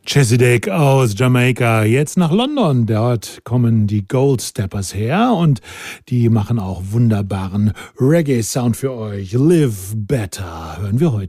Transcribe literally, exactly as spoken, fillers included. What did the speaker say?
Chesidick aus Jamaika, jetzt nach London. Dort kommen die Gold Steppers her und die machen auch wunderbaren Reggae-Sound für euch. Live Better hören wir heute.